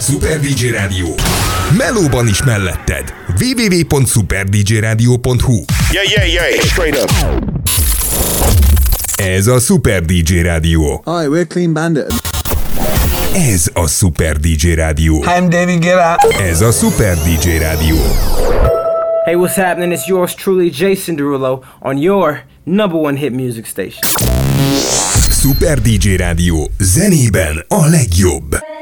Super DJ Rádió. Melóban is melletted. www.superdjradio.hu. Yeah, straight up. Ez a Super DJ Rádió. Hi, we're Clean Bandit. Ez a Super DJ Rádió. Hi, I'm David Guetta. Ez a Super DJ Rádió. Hey, what's happening? It's yours truly, Jason Derulo, on your number one hit music station. Super DJ Rádió. Zenében a legjobb.